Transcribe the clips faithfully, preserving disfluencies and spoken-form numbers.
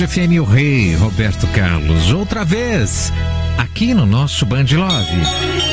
Band F M, o rei Roberto Carlos, outra vez, aqui no nosso Band Love.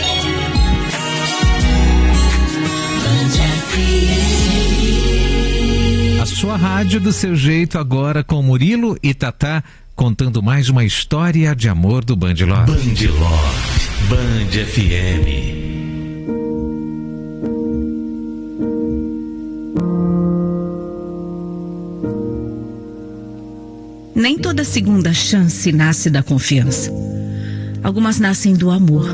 A sua rádio do seu jeito, agora com Murilo e Tatá, contando mais uma história de amor do Band Love. Band Love, Band F M. Nem toda segunda chance nasce da confiança. Algumas nascem do amor,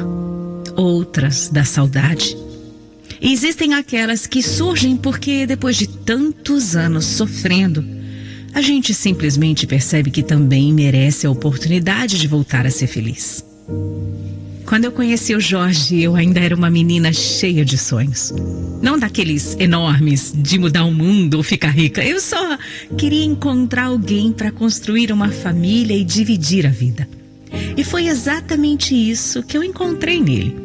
outras da saudade. E existem aquelas que surgem porque, depois de tantos anos sofrendo, a gente simplesmente percebe que também merece a oportunidade de voltar a ser feliz. Quando eu conheci o Jorge, eu ainda era uma menina cheia de sonhos. Não daqueles enormes de mudar o mundo ou ficar rica. Eu só queria encontrar alguém para construir uma família e dividir a vida. E foi exatamente isso que eu encontrei nele.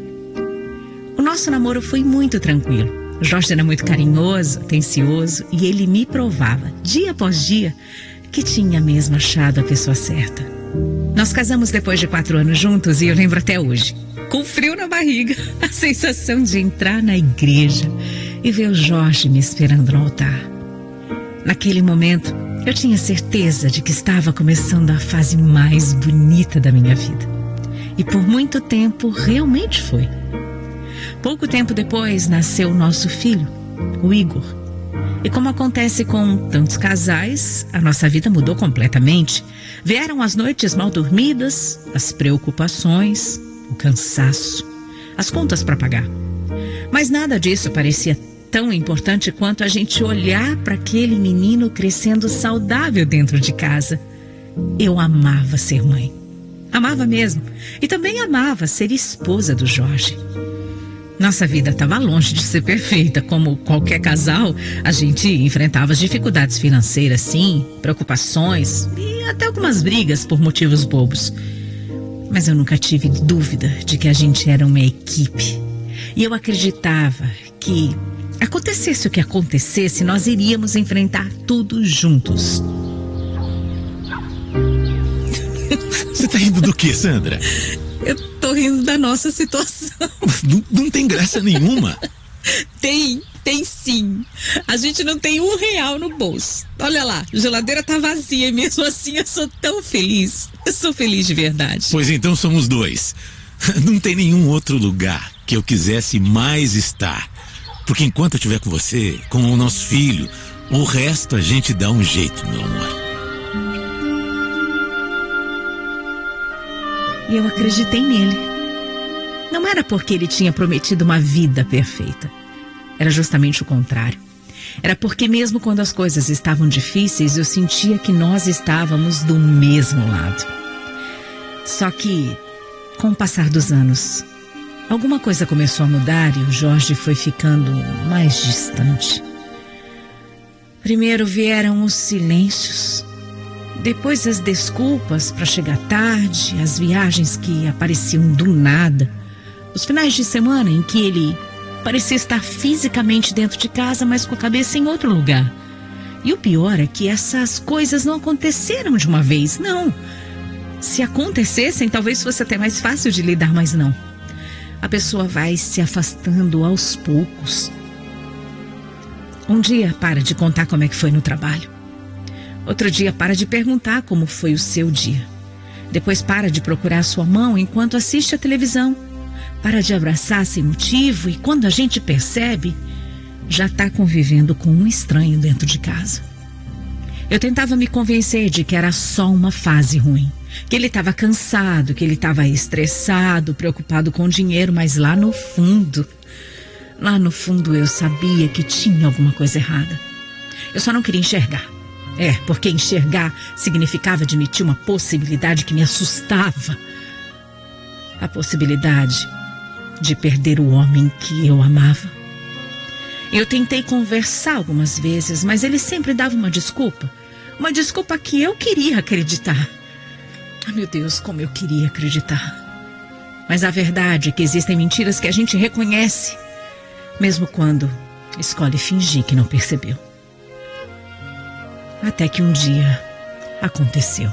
O nosso namoro foi muito tranquilo. O Jorge era muito carinhoso, atencioso, e ele me provava, dia após dia, que tinha mesmo achado a pessoa certa. Nós casamos depois de quatro anos juntos e eu lembro até hoje, com frio na barriga, a sensação de entrar na igreja e ver o Jorge me esperando no altar. Naquele momento, eu tinha certeza de que estava começando a fase mais bonita da minha vida. E por muito tempo, realmente foi. Pouco tempo depois, nasceu o nosso filho, o Igor. E como acontece com tantos casais, a nossa vida mudou completamente. Vieram as noites mal dormidas, as preocupações, o cansaço, as contas para pagar. Mas nada disso parecia tão importante quanto a gente olhar para aquele menino crescendo saudável dentro de casa. Eu amava ser mãe. Amava mesmo. E também amava ser esposa do Jorge. Nossa vida estava longe de ser perfeita. Como qualquer casal, a gente enfrentava as dificuldades financeiras, sim, preocupações e até algumas brigas por motivos bobos. Mas eu nunca tive dúvida de que a gente era uma equipe. E eu acreditava que, acontecesse o que acontecesse, nós iríamos enfrentar tudo juntos. Você tá rindo do que, Sandra? Eu tô rindo da nossa situação. Não, não tem graça nenhuma. Tem, tem sim. A gente não tem um real no bolso. Olha lá, a geladeira tá vazia e mesmo assim eu sou tão feliz. Eu sou feliz de verdade. Pois então somos dois. Não tem nenhum outro lugar que eu quisesse mais estar. Porque enquanto eu estiver com você, com o nosso filho, o resto a gente dá um jeito, meu amor. E eu acreditei nele. Não era porque ele tinha prometido uma vida perfeita. Era justamente o contrário. Era porque mesmo quando as coisas estavam difíceis, eu sentia que nós estávamos do mesmo lado. Só que, com o passar dos anos, alguma coisa começou a mudar e o Jorge foi ficando mais distante. Primeiro vieram os silêncios. Depois as desculpas para chegar tarde, as viagens que apareciam do nada, os finais de semana em que ele parecia estar fisicamente dentro de casa, mas com a cabeça em outro lugar. E o pior é que essas coisas não aconteceram de uma vez, não. Se acontecessem, talvez fosse até mais fácil de lidar, mas não. A pessoa vai se afastando aos poucos. Um dia para de contar como é que foi no trabalho. Outro dia para de perguntar como foi o seu dia. Depois para de procurar sua mão enquanto assiste a televisão. Para de abraçar sem motivo e quando a gente percebe, já está convivendo com um estranho dentro de casa. Eu tentava me convencer de que era só uma fase ruim. Que ele estava cansado, que ele estava estressado, preocupado com dinheiro, mas lá no fundo, lá no fundo eu sabia que tinha alguma coisa errada. Eu só não queria enxergar. É, porque enxergar significava admitir uma possibilidade que me assustava. A possibilidade de perder o homem que eu amava. Eu tentei conversar algumas vezes, mas ele sempre dava uma desculpa. Uma desculpa que eu queria acreditar. Ah, meu Deus, como eu queria acreditar. Mas a verdade é que existem mentiras que a gente reconhece, mesmo quando escolhe fingir que não percebeu. Até que um dia aconteceu.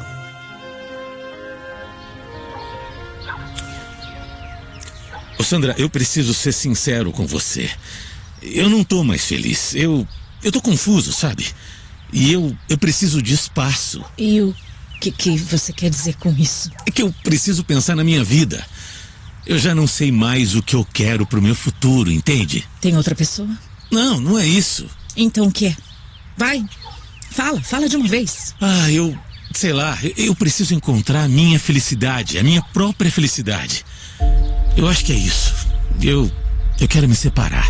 Ô Sandra, eu preciso ser sincero com você. Eu não tô mais feliz. Eu, eu tô confuso, sabe? E eu, eu preciso de espaço. E o que, que você quer dizer com isso? É que eu preciso pensar na minha vida. Eu já não sei mais o que eu quero pro meu futuro, entende? Tem outra pessoa? Não, não é isso. Então o que é? Vai, fala, fala de uma vez. Ah, eu, sei lá, eu preciso encontrar a minha felicidade, a minha própria felicidade. Eu acho que é isso. Eu, eu quero me separar.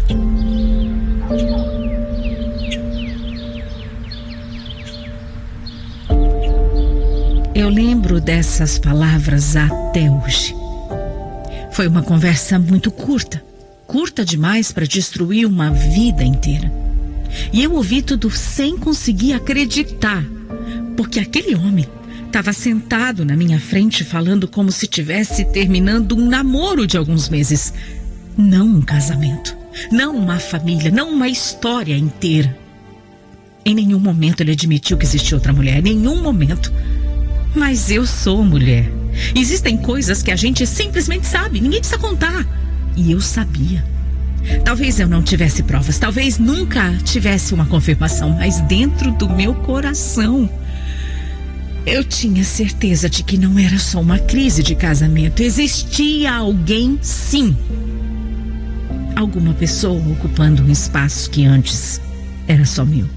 Eu lembro dessas palavras até hoje. Foi uma conversa muito curta, curta demais para destruir uma vida inteira. E eu ouvi tudo sem conseguir acreditar, porque aquele homem estava sentado na minha frente falando como se estivesse terminando um namoro de alguns meses. Não um casamento, não uma família, não uma história inteira. Em nenhum momento ele admitiu que existia outra mulher, em nenhum momento. Mas eu sou mulher. Existem coisas que a gente simplesmente sabe, ninguém precisa contar. E eu sabia. Talvez eu não tivesse provas, talvez nunca tivesse uma confirmação, mas dentro do meu coração, eu tinha certeza de que não era só uma crise de casamento. Existia alguém, sim. Alguma pessoa ocupando um espaço que antes era só meu.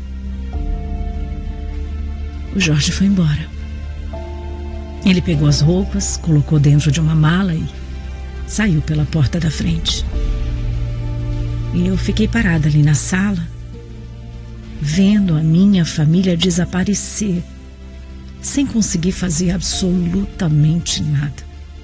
O Jorge foi embora. Ele pegou as roupas, colocou dentro de uma mala e saiu pela porta da frente. E eu fiquei parada ali na sala, vendo a minha família desaparecer, sem conseguir fazer absolutamente nada.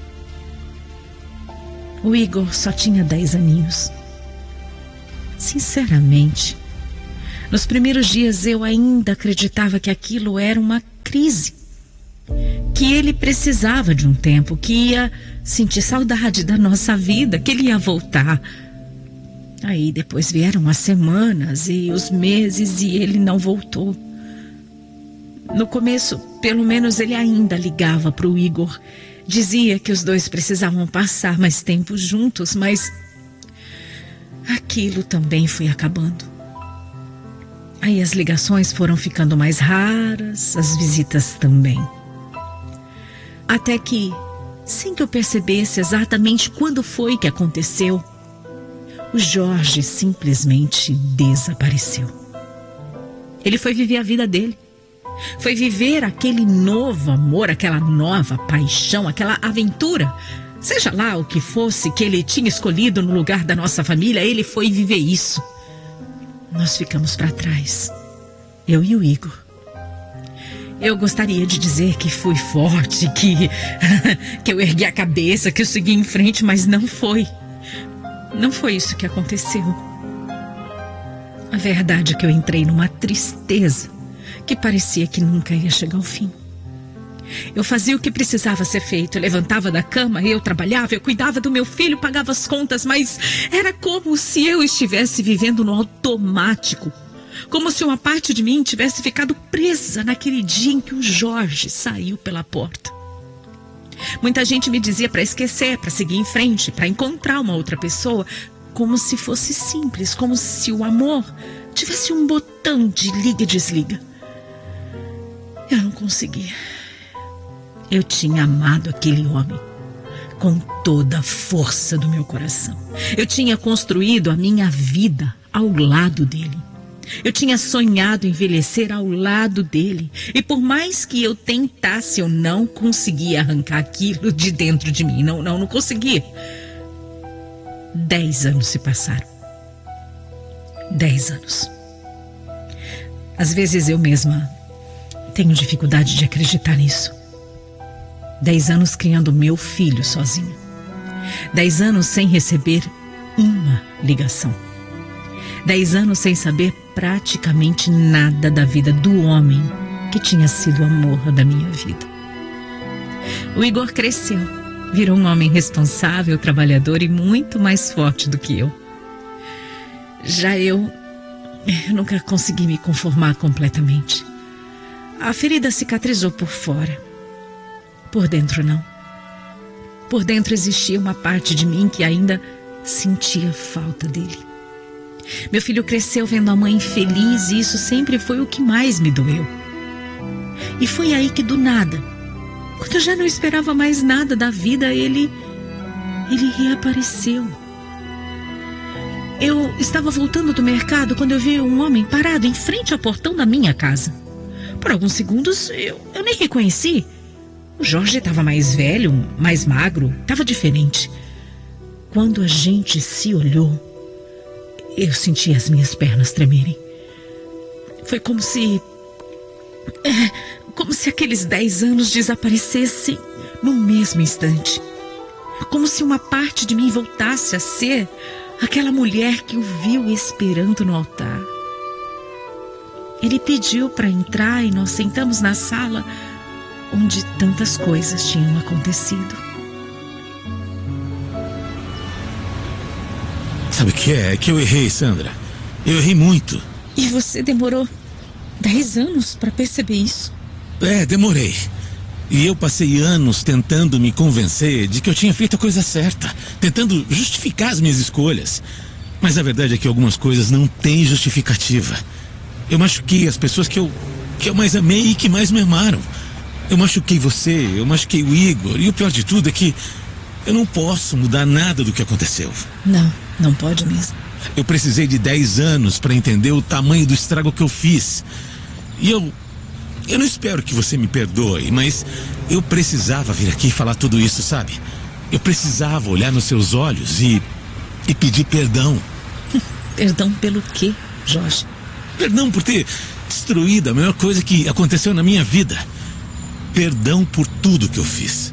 O Igor só tinha dez aninhos. Sinceramente, nos primeiros dias eu ainda acreditava que aquilo era uma crise, que ele precisava de um tempo, que ia sentir saudade da nossa vida, que ele ia voltar. Aí depois vieram as semanas e os meses e ele não voltou. No começo, pelo menos ele ainda ligava para o Igor. Dizia que os dois precisavam passar mais tempo juntos, mas aquilo também foi acabando. Aí as ligações foram ficando mais raras, as visitas também. Até que, sem que eu percebesse exatamente quando foi que aconteceu, o Jorge simplesmente desapareceu. Ele foi viver a vida dele. Foi viver aquele novo amor, aquela nova paixão, aquela aventura. Seja lá o que fosse que ele tinha escolhido no lugar da nossa família, ele foi viver isso. Nós ficamos para trás, eu e o Igor. Eu gostaria de dizer que fui forte, que, que eu ergui a cabeça, que eu segui em frente, mas não foi. Não foi isso que aconteceu. A verdade é que eu entrei numa tristeza que parecia que nunca ia chegar ao fim. Eu fazia o que precisava ser feito, eu levantava da cama, eu trabalhava, eu cuidava do meu filho, pagava as contas, mas era como se eu estivesse vivendo no automático. Como se uma parte de mim tivesse ficado presa naquele dia em que o Jorge saiu pela porta. Muita gente me dizia para esquecer, para seguir em frente, para encontrar uma outra pessoa, como se fosse simples, como se o amor tivesse um botão de liga e desliga. Eu não conseguia. Eu tinha amado aquele homem com toda a força do meu coração. Eu tinha construído a minha vida ao lado dele. Eu tinha sonhado envelhecer ao lado dele. E por mais que eu tentasse, eu não conseguia arrancar aquilo de dentro de mim. Não, não, não conseguia. Dez anos se passaram. Dez anos. Às vezes eu mesma tenho dificuldade de acreditar nisso. Dez anos criando meu filho sozinha. Dez anos sem receber uma ligação. Dez anos sem saber praticamente nada da vida do homem que tinha sido o amor da minha vida. O Igor cresceu, virou um homem responsável, trabalhador e muito mais forte do que eu. Já eu, eu nunca consegui me conformar completamente. A ferida cicatrizou por fora. Por dentro, não. Por dentro existia uma parte de mim que ainda sentia falta dele. Meu filho cresceu vendo a mãe feliz e isso sempre foi o que mais me doeu. E foi aí que do nada, quando eu já não esperava mais nada da vida, ele... ele reapareceu. Eu estava voltando do mercado quando eu vi um homem parado em frente ao portão da minha casa. Por alguns segundos eu, eu nem reconheci. O Jorge estava mais velho, mais magro, estava diferente. Quando a gente se olhou, eu senti as minhas pernas tremerem. Foi como se... É, como se aqueles dez anos desaparecessem no mesmo instante. Como se uma parte de mim voltasse a ser aquela mulher que o viu esperando no altar. Ele pediu para entrar e nós sentamos na sala onde tantas coisas tinham acontecido. Sabe o que é? É que eu errei, Sandra. Eu errei muito. E você demorou dez anos para perceber isso? É, demorei. E eu passei anos tentando me convencer de que eu tinha feito a coisa certa, tentando justificar as minhas escolhas. Mas a verdade é que algumas coisas não têm justificativa. Eu machuquei as pessoas que eu, que eu mais amei e que mais me amaram. Eu machuquei você, eu machuquei o Igor. E o pior de tudo é que eu não posso mudar nada do que aconteceu. Não, não pode mesmo. Eu precisei de dez anos para entender o tamanho do estrago que eu fiz. E eu... Eu não espero que você me perdoe, mas eu precisava vir aqui falar tudo isso, sabe? Eu precisava olhar nos seus olhos e... e pedir perdão. Perdão pelo quê, Jorge? Perdão por ter destruído a maior coisa que aconteceu na minha vida. Perdão por tudo que eu fiz.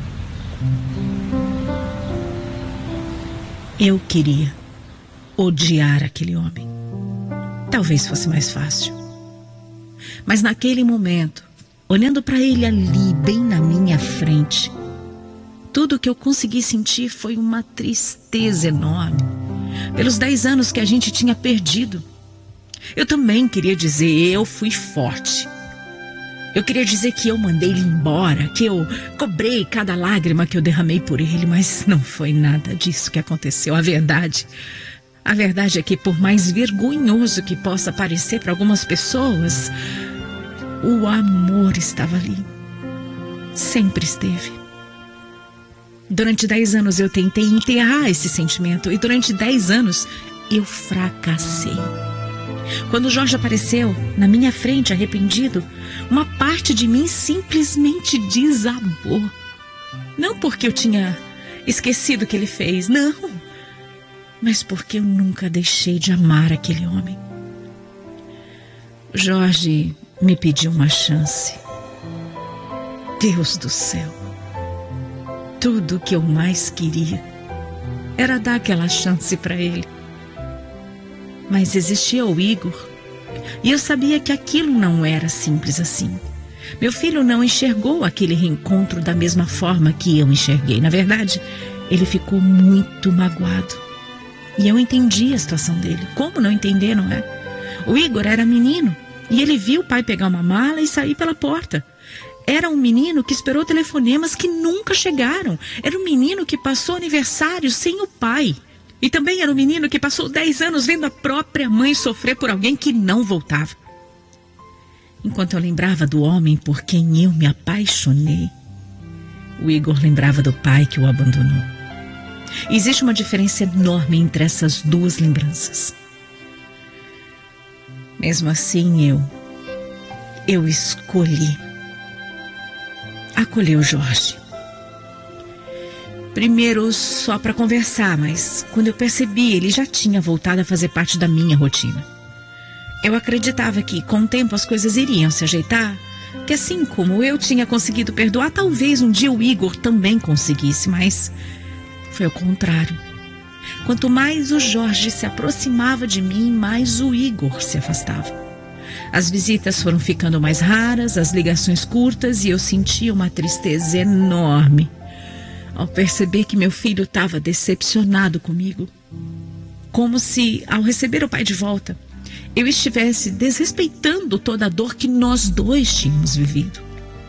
Eu queria odiar aquele homem. Talvez fosse mais fácil. Mas naquele momento, olhando para ele ali, bem na minha frente, tudo que eu consegui sentir foi uma tristeza enorme. Pelos dez anos que a gente tinha perdido. Eu também queria dizer, eu fui forte. Eu queria dizer que eu mandei ele embora, que eu cobrei cada lágrima que eu derramei por ele, mas não foi nada disso que aconteceu. A verdade, a verdade é que por mais vergonhoso que possa parecer para algumas pessoas, o amor estava ali. Sempre esteve. Durante dez anos eu tentei enterrar esse sentimento e durante dez anos eu fracassei. Quando o Jorge apareceu na minha frente arrependido, uma parte de mim simplesmente desabou. Não porque eu tinha esquecido o que ele fez, não. Mas porque eu nunca deixei de amar aquele homem. Jorge me pediu uma chance. Deus do céu. Tudo o que eu mais queria era dar aquela chance para ele. Mas existia o Igor, e eu sabia que aquilo não era simples assim. Meu filho não enxergou aquele reencontro da mesma forma que eu enxerguei. Na verdade, ele ficou muito magoado. E eu entendi a situação dele. Como não entender, não é? O Igor era menino, e ele viu o pai pegar uma mala e sair pela porta. Era um menino que esperou telefonemas que nunca chegaram. Era um menino que passou aniversário sem o pai. E também era um menino que passou dez anos vendo a própria mãe sofrer por alguém que não voltava. Enquanto eu lembrava do homem por quem eu me apaixonei, o Igor lembrava do pai que o abandonou. E existe uma diferença enorme entre essas duas lembranças. Mesmo assim, eu... eu escolhi acolher o Jorge. Primeiro só para conversar, mas quando eu percebi, ele já tinha voltado a fazer parte da minha rotina. Eu acreditava que com o tempo as coisas iriam se ajeitar, que assim como eu tinha conseguido perdoar, talvez um dia o Igor também conseguisse, mas foi o contrário. Quanto mais o Jorge se aproximava de mim, mais o Igor se afastava. As visitas foram ficando mais raras, as ligações curtas e eu sentia uma tristeza enorme ao perceber que meu filho estava decepcionado comigo. Como se, ao receber o pai de volta, eu estivesse desrespeitando toda a dor que nós dois tínhamos vivido.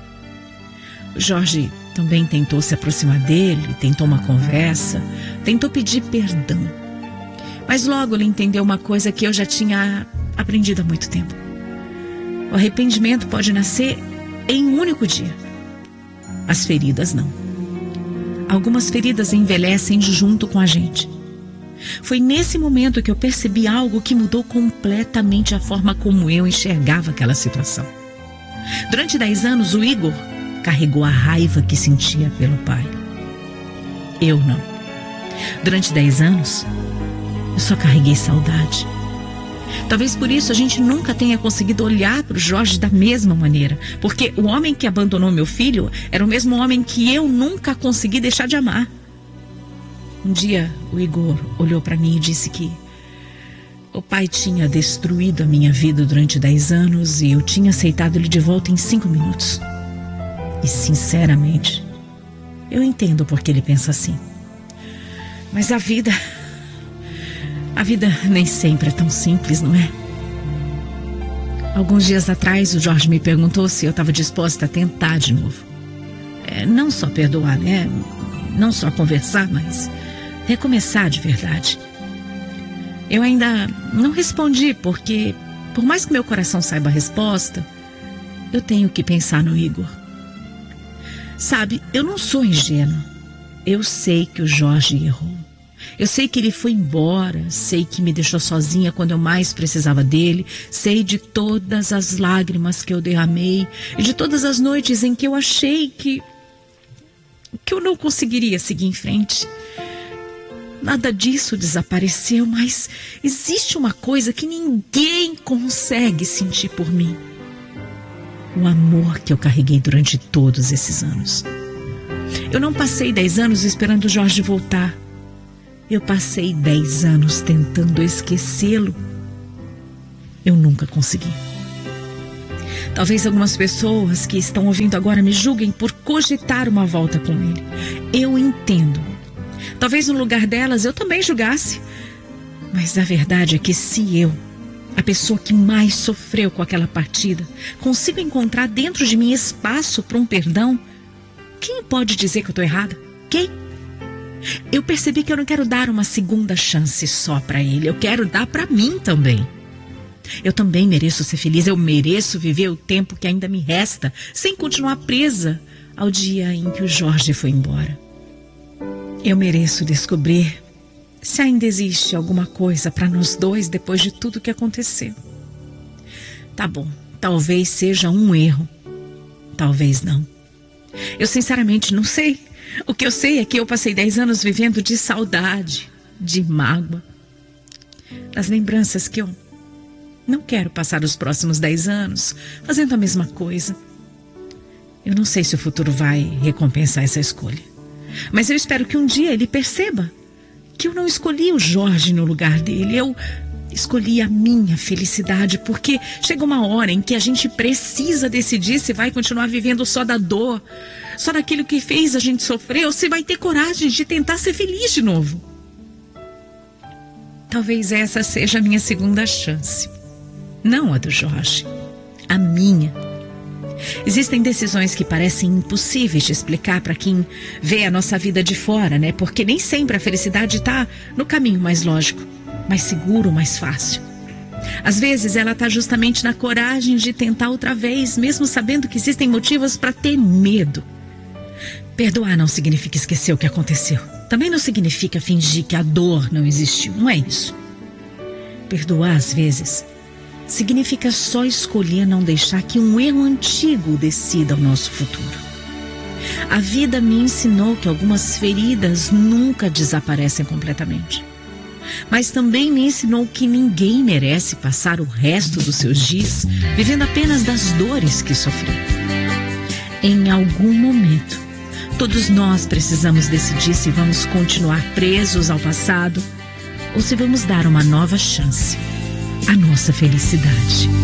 O Jorge também tentou se aproximar dele, tentou uma conversa, tentou pedir perdão. Mas logo ele entendeu uma coisa que eu já tinha aprendido há muito tempo. O arrependimento pode nascer em um único dia. As feridas não. Algumas feridas envelhecem junto com a gente. Foi nesse momento que eu percebi algo que mudou completamente a forma como eu enxergava aquela situação. Durante dez anos, o Igor carregou a raiva que sentia pelo pai. Eu não. Durante dez anos, eu só carreguei saudade. Talvez por isso a gente nunca tenha conseguido olhar para o Jorge da mesma maneira, porque o homem que abandonou meu filho era o mesmo homem que eu nunca consegui deixar de amar. Um dia o Igor olhou para mim e disse que o pai tinha destruído a minha vida durante dez anos e eu tinha aceitado ele de volta em cinco minutos. E sinceramente, eu entendo porque ele pensa assim. Mas a vida... A vida nem sempre é tão simples, não é? Alguns dias atrás, o Jorge me perguntou se eu estava disposta a tentar de novo. É, não só perdoar, né? Não só conversar, mas recomeçar de verdade. Eu ainda não respondi porque, por mais que meu coração saiba a resposta, eu tenho que pensar no Igor. Sabe, eu não sou ingênua. Eu sei que o Jorge errou. Eu sei que ele foi embora, sei que me deixou sozinha quando eu mais precisava dele, sei de todas as lágrimas que eu derramei e de todas as noites em que eu achei que, que eu não conseguiria seguir em frente. Nada disso desapareceu, mas existe uma coisa que ninguém consegue sentir por mim. O amor que eu carreguei durante todos esses anos. Eu não passei dez anos esperando o Jorge voltar. Eu passei dez anos tentando esquecê-lo. Eu nunca consegui. Talvez algumas pessoas que estão ouvindo agora me julguem por cogitar uma volta com ele. Eu entendo. Talvez no lugar delas eu também julgasse. Mas a verdade é que se eu, a pessoa que mais sofreu com aquela partida, consigo encontrar dentro de mim espaço para um perdão, quem pode dizer que eu estou errada? Quem? Eu percebi que eu não quero dar uma segunda chance só para ele. Eu quero dar para mim também. Eu também mereço ser feliz. Eu mereço viver o tempo que ainda me resta, sem continuar presa ao dia em que o Jorge foi embora. Eu mereço descobrir se ainda existe alguma coisa para nós dois depois de tudo que aconteceu. Tá bom, talvez seja um erro. Talvez não. Eu sinceramente não sei. O que eu sei é que eu passei dez anos vivendo de saudade, de mágoa. Das lembranças que eu não quero passar os próximos dez anos fazendo a mesma coisa. Eu não sei se o futuro vai recompensar essa escolha. Mas eu espero que um dia ele perceba que eu não escolhi o Jorge no lugar dele. Eu escolhi a minha felicidade, porque chega uma hora em que a gente precisa decidir se vai continuar vivendo só da dor, só daquilo que fez a gente sofrer, ou se vai ter coragem de tentar ser feliz de novo. Talvez essa seja a minha segunda chance. Não a do Jorge, a minha. Existem decisões que parecem impossíveis de explicar para quem vê a nossa vida de fora, né? Porque nem sempre a felicidade está no caminho mais lógico, mais seguro, mais fácil. Às vezes ela está justamente na coragem de tentar outra vez, mesmo sabendo que existem motivos para ter medo. Perdoar não significa esquecer o que aconteceu. Também não significa fingir que a dor não existiu, não é isso. Perdoar, às vezes, significa só escolher não deixar que um erro antigo decida o nosso futuro. A vida me ensinou que algumas feridas nunca desaparecem completamente. Mas também me ensinou que ninguém merece passar o resto dos seus dias vivendo apenas das dores que sofreu. Em algum momento, todos nós precisamos decidir se vamos continuar presos ao passado ou se vamos dar uma nova chance à nossa felicidade.